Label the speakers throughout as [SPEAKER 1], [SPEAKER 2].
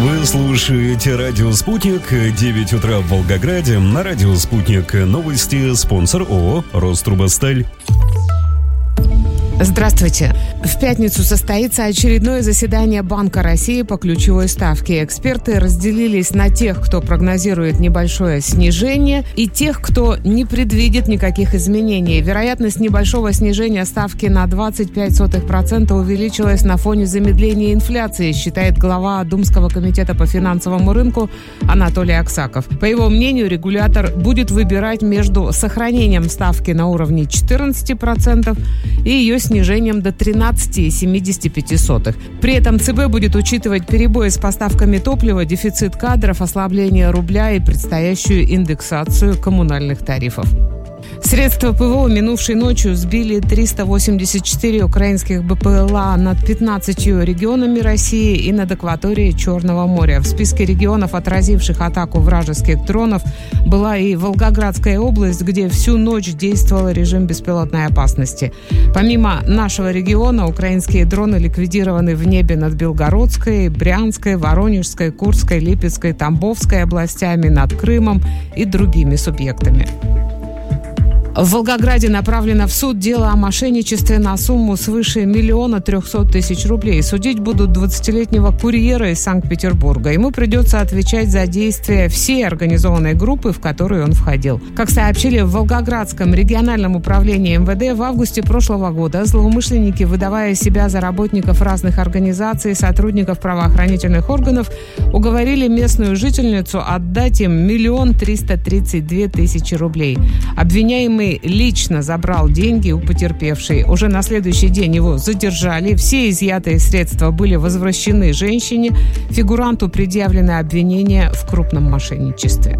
[SPEAKER 1] Вы слушаете «Радио Спутник», 9 утра в Волгограде. На «Радио Спутник» новости, спонсор ООО «Рострубосталь».
[SPEAKER 2] Здравствуйте. В пятницу состоится очередное заседание Банка России по ключевой ставке. Эксперты разделились на тех, кто прогнозирует небольшое снижение, и тех, кто не предвидит никаких изменений. Вероятность небольшого снижения ставки на 0,25% увеличилась на фоне замедления инфляции, считает глава Думского комитета по финансовому рынку Анатолий Аксаков. По его мнению, регулятор будет выбирать между сохранением ставки на уровне 14% и ее снижением до 13,75. При этом ЦБ будет учитывать перебои с поставками топлива, дефицит кадров, ослабление рубля и предстоящую индексацию коммунальных тарифов. Средства ПВО минувшей ночью сбили 384 украинских БПЛА над 15 регионами России и над акваторией Черного моря. В списке регионов, отразивших атаку вражеских дронов, была и Волгоградская область, где всю ночь действовал режим беспилотной опасности. Помимо нашего региона, украинские дроны ликвидированы в небе над Белгородской, Брянской, Воронежской, Курской, Липецкой, Тамбовской областями, над Крымом и другими субъектами. В Волгограде направлено в суд дело о мошенничестве на сумму свыше 1 300 000 рублей. Судить будут 20-летнего курьера из Санкт-Петербурга. Ему придется отвечать за действия всей организованной группы, в которую он входил. Как сообщили в Волгоградском региональном управлении МВД, в августе прошлого года злоумышленники, выдавая себя за работников разных организаций, сотрудников правоохранительных органов, уговорили местную жительницу отдать им 1 332 000 рублей. Обвиняемый лично забрал деньги у потерпевшей. Уже на следующий день его задержали. Все изъятые средства были возвращены женщине. Фигуранту предъявлено обвинение в крупном мошенничестве.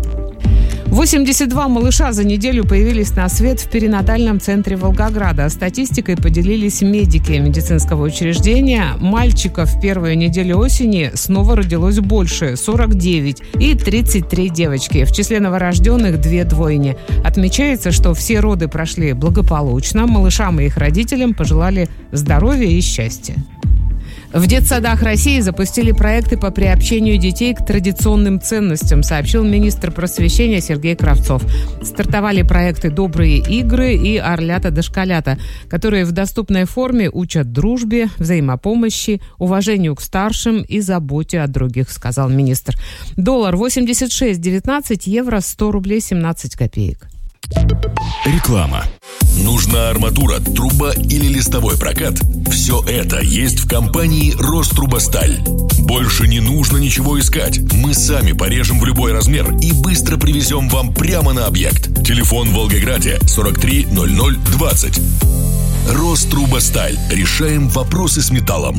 [SPEAKER 2] 82 малыша за неделю появились на свет в перинатальном центре Волгограда. Статистикой поделились медики медицинского учреждения. Мальчиков в первую неделю осени снова родилось больше – 49, и 33 девочки. В числе новорожденных 2 двойни. Отмечается, что все роды прошли благополучно. Малышам и их родителям пожелали здоровья и счастья. В детсадах России запустили проекты по приобщению детей к традиционным ценностям, сообщил министр просвещения Сергей Кравцов. Стартовали проекты «Добрые игры» и «Орлята-дошколята», которые в доступной форме учат дружбе, взаимопомощи, уважению к старшим и заботе о других, сказал министр. Доллар 86,19, евро 100 рублей 17 копеек.
[SPEAKER 3] Реклама. Нужна арматура, труба или листовой прокат? Все это есть в компании «Рострубосталь». Больше не нужно ничего искать. Мы сами порежем в любой размер и быстро привезем вам прямо на объект. Телефон в Волгограде 43 00 20. «Рострубосталь». Решаем вопросы с металлом.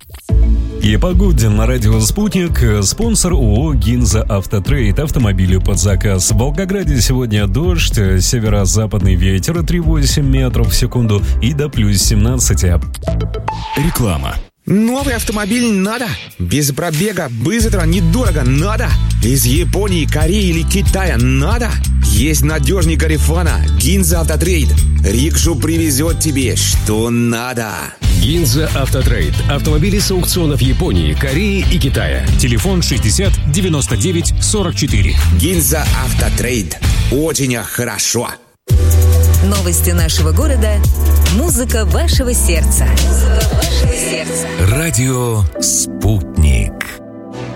[SPEAKER 1] И погода на радио «Спутник». Спонсор ООО «Гинза Автотрейд». Автомобили под заказ. В Волгограде сегодня дождь, северо-западный ветер 3,8 метров в секунду и до плюс 17.
[SPEAKER 3] Реклама.
[SPEAKER 4] Новый автомобиль надо? Без пробега, быстро, недорого надо? Из Японии, Кореи или Китая надо? Есть надежный Гарифана, Гинза Автотрейд. Рикшу привезет тебе, что надо.
[SPEAKER 5] Гинза Автотрейд. Автомобили с аукционов Японии, Кореи и Китая. Телефон 60 99 44.
[SPEAKER 4] Гинза Автотрейд. Очень хорошо.
[SPEAKER 6] Новости нашего города. Музыка вашего сердца.
[SPEAKER 3] Радио «Спутник».